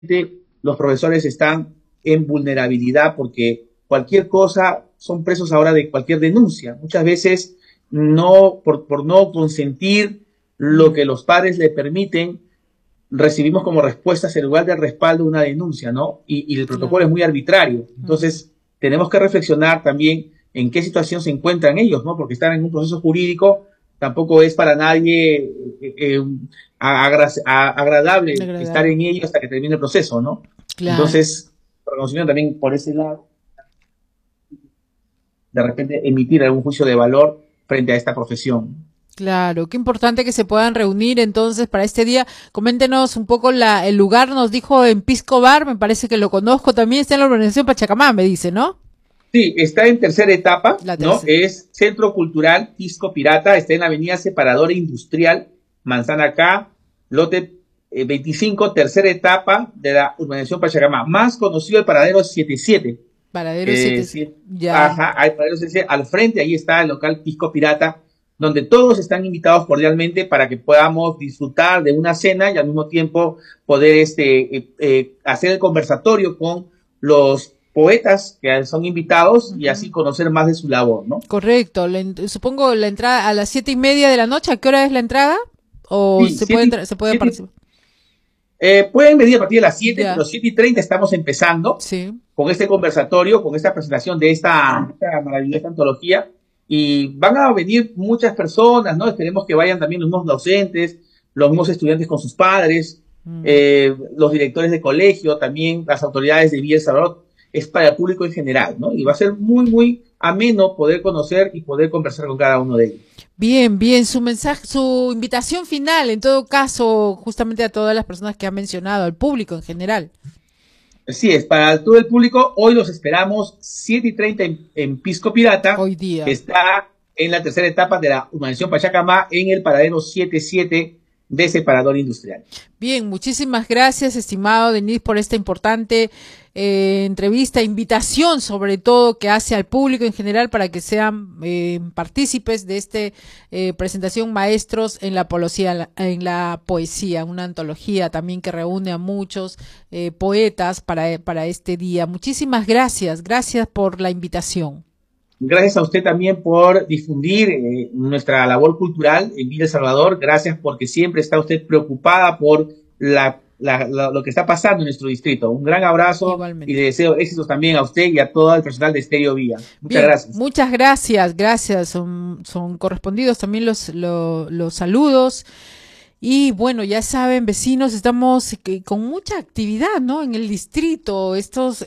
los profesores están en vulnerabilidad porque cualquier cosa son presos ahora de cualquier denuncia. Muchas veces no, por no consentir lo que los padres le permiten, recibimos como respuestas en lugar de respaldo una denuncia, ¿no? Y el protocolo Claro. es muy arbitrario. Entonces, tenemos que reflexionar también en qué situación se encuentran ellos, ¿no? Porque estar en un proceso jurídico tampoco es para nadie agradable estar Agradable. en ello hasta que termine el proceso, ¿no? Claro. Entonces, reconocimiento también por ese lado, de repente emitir algún juicio de valor frente a esta profesión. Claro, qué importante que se puedan reunir entonces para este día. Coméntenos un poco el lugar, nos dijo en Pisco Bar, me parece que lo conozco también, está en la organización Pachacamá, me dice, ¿no? Sí, está en tercera etapa, La ¿no? tercera. Es Centro Cultural Pisco Pirata, está en la avenida Separadora Industrial, Manzana K, lote 25, tercera etapa de la urbanización Pachacamá, más conocido el paradero 77. Paradero 7. Sí, Ya. ajá, hay paradero 77, al frente ahí está el local Pisco Pirata, donde todos están invitados cordialmente para que podamos disfrutar de una cena y al mismo tiempo poder hacer el conversatorio con los poetas que son invitados y así Ujú. conocer más de su labor, ¿no? Correcto. Supongo la entrada a las 7:30 de la noche. ¿A qué hora es la entrada? ¿O Sí, se puede, siete, se puede siete, participar? pueden venir a partir de las 7, Ya. pero 7:30 estamos empezando Sí. con este conversatorio, con esta presentación de esta maravillosa antología. Y van a venir muchas personas, ¿no? Esperemos que vayan también los mismos docentes, los mismos estudiantes con sus padres, Mm. los directores de colegio, también las autoridades de Villa El Salvador. Es para el público en general, ¿no? Y va a ser muy, muy ameno poder conocer y poder conversar con cada uno de ellos. Bien, bien, su mensaje, su invitación final, en todo caso, justamente a todas las personas que ha mencionado, al público en general. Así es, para todo el público, hoy los esperamos 7:30 en Pisco Pirata, Hoy que día. está en la tercera etapa de la urbanización Pachacamá, en el paradero 77 de separador industrial. Bien, muchísimas gracias, estimado Denis, por esta importante entrevista, invitación sobre todo que hace al público en general para que sean partícipes de esta presentación Maestros en la poesía, una antología también que reúne a muchos poetas para este día. Muchísimas gracias, gracias por la invitación. Gracias a usted también por difundir nuestra labor cultural en Villa El Salvador. Gracias porque siempre está usted preocupada por lo que está pasando en nuestro distrito. Un gran abrazo y le Igualmente. deseo éxitos también a usted y a todo el personal de Estéreo Vía. Muchas Bien, gracias. muchas gracias, gracias. Son correspondidos también los saludos. Y bueno, ya saben, vecinos, estamos con mucha actividad, ¿no? En el distrito, estos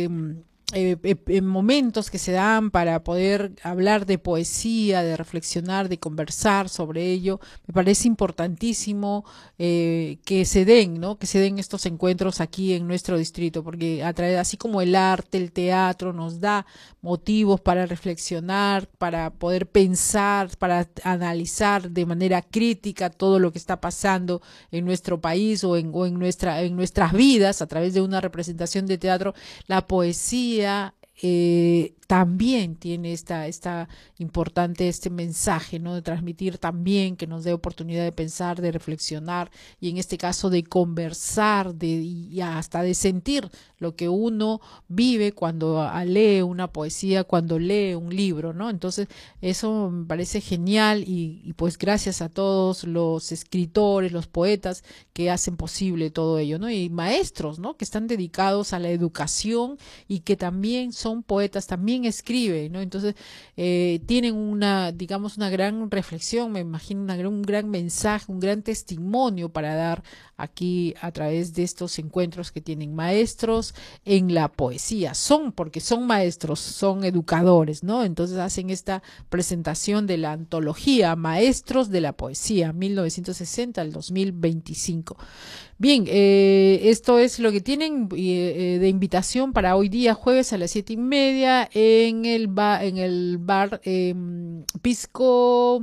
momentos que se dan para poder hablar de poesía, de reflexionar, de conversar sobre ello, me parece importantísimo que se den, ¿no? Que se den estos encuentros aquí en nuestro distrito, porque así como el arte, el teatro nos da motivos para reflexionar, para poder pensar, para analizar de manera crítica todo lo que está pasando en nuestro país en nuestras vidas a través de una representación de teatro, la poesía también tiene esta importante este mensaje, ¿no? De transmitir también que nos dé oportunidad de pensar, de reflexionar y en este caso de conversar y hasta de sentir lo que uno vive cuando lee una poesía, cuando lee un libro, ¿no? Entonces eso me parece genial y pues gracias a todos los escritores, los poetas que hacen posible todo ello, ¿no? Y maestros, ¿no? Que están dedicados a la educación y que también son poetas, también escriben, ¿no? Entonces tienen digamos, una gran reflexión, me imagino, un gran mensaje, un gran testimonio para dar aquí a través de estos encuentros que tienen maestros en la poesía. Porque son maestros, son educadores, ¿no? Entonces hacen esta presentación de la antología Maestros de la Poesía, 1960 al 2025. Bien, esto es lo que tienen de invitación para hoy día, jueves a las 7:30 en el bar Pisco.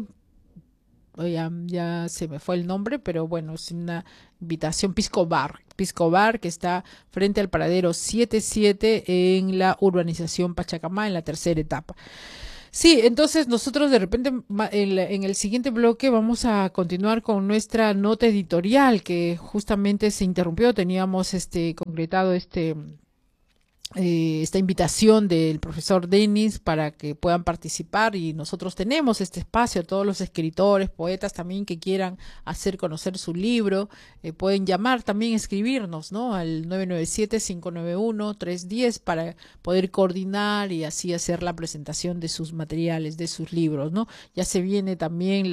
Ya se me fue el nombre, pero bueno, es una invitación Pisco Bar que está frente al paradero 77 en la urbanización Pachacamá en la tercera etapa. Sí, entonces nosotros de repente en el siguiente bloque vamos a continuar con nuestra nota editorial que justamente se interrumpió, teníamos concretado esta invitación del profesor Denis para que puedan participar y nosotros tenemos este espacio a todos los escritores, poetas también que quieran hacer conocer su libro, pueden llamar también, escribirnos, ¿no? Al 997-591-310 para poder coordinar y así hacer la presentación de sus materiales, de sus libros, ¿no? Ya se viene también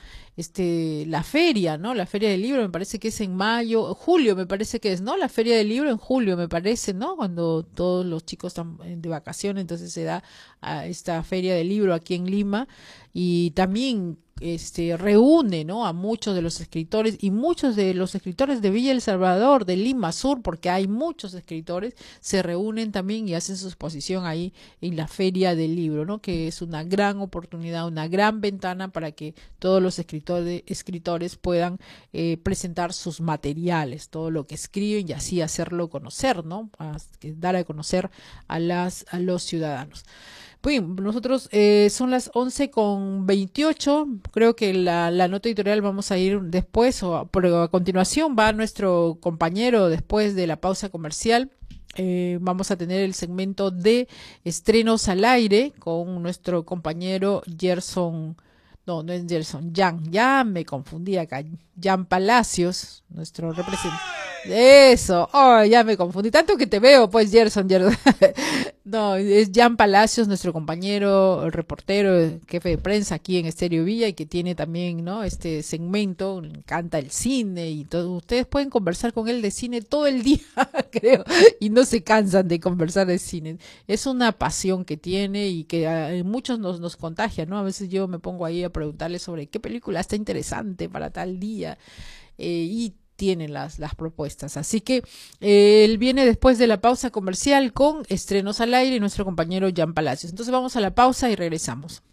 la feria, ¿no? La feria del libro me parece que es en mayo, julio me parece que es, ¿no? La feria del libro en julio me parece, ¿no? Cuando todos los chicos están de vacaciones, entonces se da esta feria del libro aquí en Lima y también reúne, ¿no? A muchos de los escritores y muchos de los escritores de Villa El Salvador, de Lima Sur, porque hay muchos escritores, se reúnen también y hacen su exposición ahí en la Feria del Libro, ¿no? Que es una gran oportunidad, una gran ventana para que todos los escritores puedan presentar sus materiales, todo lo que escriben y así hacerlo conocer, ¿no? Dar a conocer a los ciudadanos. Bien, nosotros son las 11:28, creo que la nota editorial vamos a ir después, pero a continuación va nuestro compañero después de la pausa comercial. Vamos a tener el segmento de estrenos al aire con nuestro compañero Gerson, no es Gerson, ya me confundí acá, Jan Palacios, nuestro representante. Eso, oh, ya me confundí, tanto que te veo, pues Gerson. No, es Jan Palacios, nuestro compañero, el reportero, jefe de prensa aquí en Estéreo Villa y que tiene también, ¿no? Este segmento, le encanta el cine y todo. Ustedes pueden conversar con él de cine todo el día, creo, y no se cansan de conversar de cine. Es una pasión que tiene y que a muchos nos contagia, ¿no? A veces yo me pongo ahí a preguntarle sobre qué película está interesante para tal día y tienen las propuestas. Así que él viene después de la pausa comercial con estrenos al aire y nuestro compañero Jan Palacios. Entonces vamos a la pausa y regresamos.